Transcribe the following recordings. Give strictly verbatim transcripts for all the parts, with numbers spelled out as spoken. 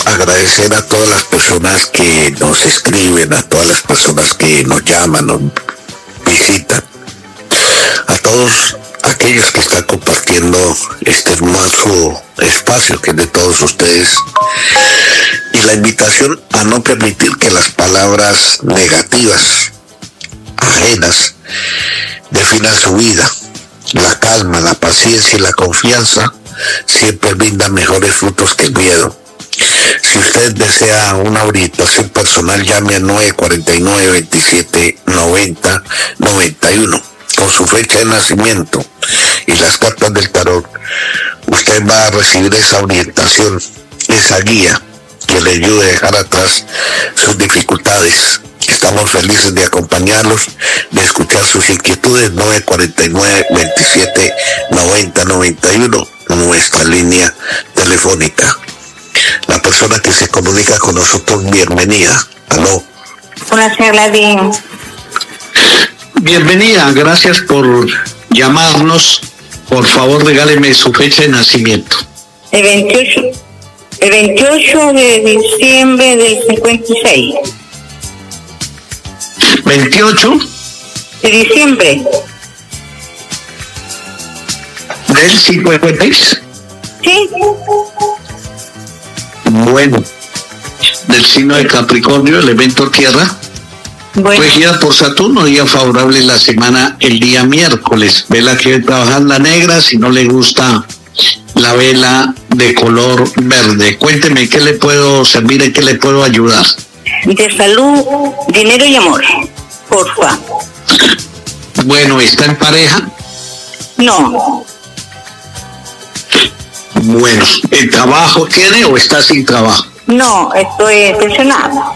agradecer a todas las personas que nos escriben, a todas las personas que nos llaman, nos visitan, a todos aquellos que están compartiendo este hermoso espacio que es de todos ustedes, y la invitación a no permitir que las palabras negativas, ajenas, definan su vida. La calma, la paciencia y la confianza siempre brindan mejores frutos que el miedo. Si usted desea una orientación personal, llame al nueve cuatro nueve, veintisiete noventa, noventa y uno. Con su fecha de nacimiento y las cartas del tarot, usted va a recibir esa orientación, esa guía que le ayude a dejar atrás sus dificultades. Estamos felices de acompañarlos, de escuchar sus inquietudes. Nueve cuatro nueve, veintisiete noventa, noventa y uno, nuestra línea telefónica. La persona que se comunica con nosotros, bienvenida. Aló. Hola, señor Ladín. Bienvenida, gracias por llamarnos. Por favor, regáleme su fecha de nacimiento. El veintiocho, el veintiocho de diciembre del cincuenta y seis. ¿veintiocho? De diciembre. ¿Del cincuenta y seis? Sí. Bueno, del signo de Capricornio, elemento tierra. Bueno. Regida por Saturno, día favorable la semana, el día miércoles. Vela que trabaja en la negra, si no le gusta la vela de color verde. Cuénteme, ¿qué le puedo servir? ¿En qué le puedo ayudar? De salud, dinero y amor, porfa. Bueno, ¿está en pareja? No. Bueno, ¿el trabajo tiene o está sin trabajo? No, estoy pensionada.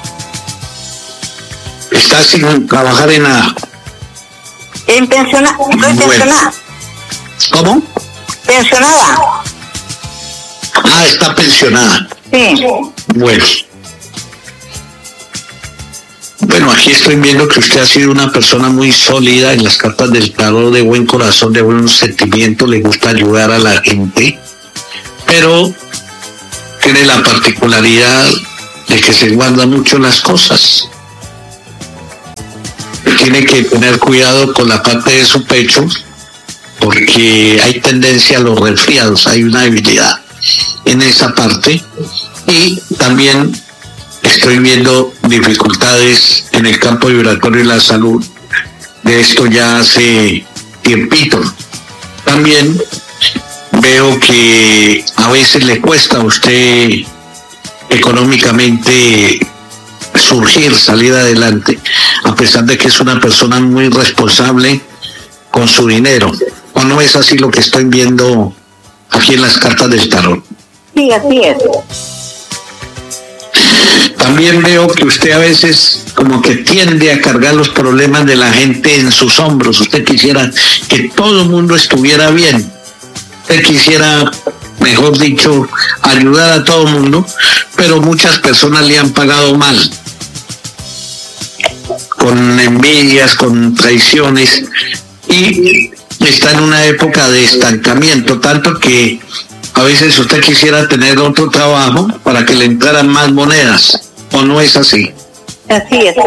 Está sin trabajar en nada. En pensionada, estoy Bueno. pensionada. ¿Cómo? Pensionada. Ah, está pensionada. Sí. Bueno. Bueno, aquí estoy viendo que usted ha sido una persona muy sólida en las cartas del tarot, de buen corazón, de buen sentimiento, le gusta ayudar a la gente, pero tiene la particularidad de que se guarda mucho las cosas. Tiene que tener cuidado con la parte de su pecho, porque hay tendencia a los resfriados, hay una debilidad en esa parte, y también estoy viendo dificultades en el campo vibratorio y la salud, de esto ya hace tiempito. También veo que a veces le cuesta a usted económicamente surgir, salir adelante, a pesar de que es una persona muy responsable con su dinero. ¿O no es así lo que estoy viendo aquí en las cartas del tarot? Sí, así es. También veo que usted a veces como que tiende a cargar los problemas de la gente en sus hombros. Usted quisiera que todo el mundo estuviera bien. Usted quisiera, mejor dicho, ayudar a todo el mundo, pero muchas personas le han pagado mal, con envidias, con traiciones, y está en una época de estancamiento, tanto que a veces usted quisiera tener otro trabajo para que le entraran más monedas. ¿O no es así? Así es.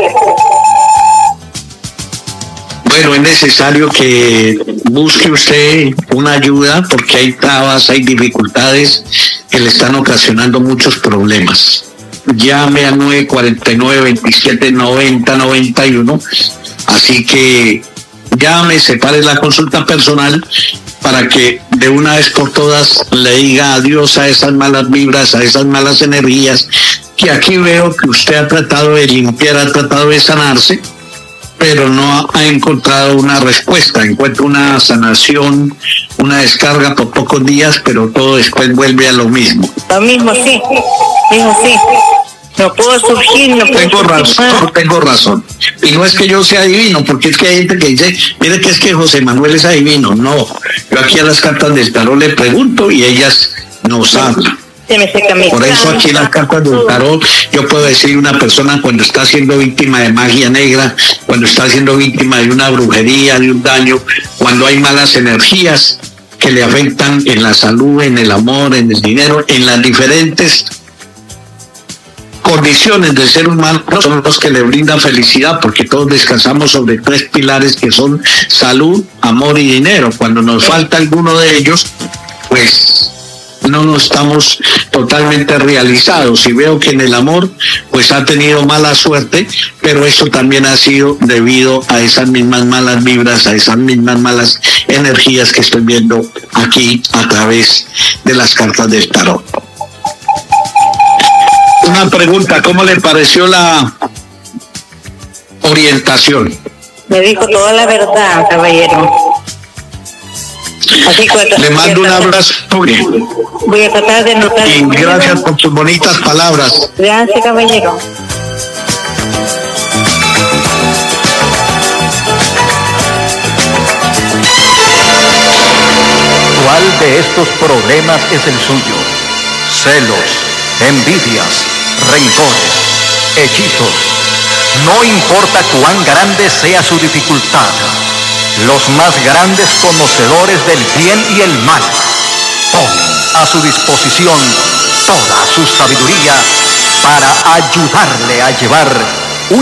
Bueno, es necesario que busque usted una ayuda, porque hay trabas, hay dificultades que le están ocasionando muchos problemas. Llame al nueve cuatro nueve, veintisiete noventa, noventa y uno. Así que llame, separe la consulta personal para que de una vez por todas le diga adiós a esas malas vibras, a esas malas energías, que aquí veo que usted ha tratado de limpiar, ha tratado de sanarse, pero no ha encontrado una respuesta. Encuentra una sanación, una descarga por pocos días, pero todo después vuelve a lo mismo. Lo mismo, sí. Mismo, sí. No puedo surgir, no puedo Tengo surgir razón, más. tengo razón. Y no es que yo sea adivino, porque es que hay gente que dice, mire que es que José Manuel es adivino. No, yo aquí a las cartas del tarot le pregunto y ellas nos hablan. Se me seca mi Por eso aquí en las cartas del tarot yo puedo decir una persona cuando está siendo víctima de magia negra, cuando está siendo víctima de una brujería, de un daño, cuando hay malas energías que le afectan en la salud, en el amor, en el dinero, en las diferentes condiciones del ser humano son los que le brindan felicidad, porque todos descansamos sobre tres pilares que son salud, amor y dinero. Cuando nos falta alguno de ellos, pues no nos estamos totalmente realizados. Y veo que en el amor pues ha tenido mala suerte, pero eso también ha sido debido a esas mismas malas vibras, a esas mismas malas energías que estoy viendo aquí a través de las cartas del tarot. Una pregunta, ¿cómo le pareció la orientación? Me dijo toda la verdad, caballero. Así que, le mando un abrazo. Voy a tratar de notar. Y gracias por sus bonitas palabras. Gracias, caballero. ¿Cuál de estos problemas es el suyo? Celos, envidias, rencores, hechizos. No importa cuán grande sea su dificultad, los más grandes conocedores del bien y el mal ponen a su disposición toda su sabiduría para ayudarle a llevar